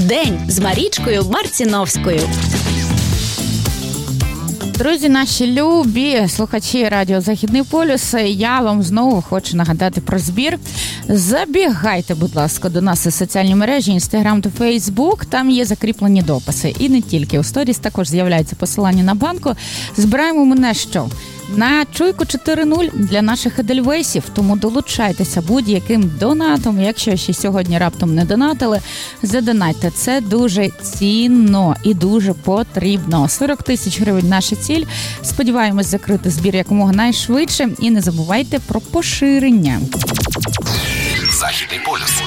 День з Марічкою Марціновською. Друзі, наші любі слухачі радіо «Західний полюс», я вам знову хочу нагадати про збір. Забігайте, будь ласка, до нас у соціальні мережі, Інстаграм та Фейсбук, там є закріплені дописи. І не тільки, у сторіс також з'являється посилання на банку. Збираємо ми на що? На чуйку 4.0 для наших едельвейсів, тому долучайтеся будь-яким донатом. Якщо ще сьогодні раптом не донатили, задонатьте. Це дуже цінно і дуже потрібно. 40 тисяч гривень наша ціль. Сподіваємось закрити збір якомога найшвидше. І не забувайте про поширення. Західний полюс.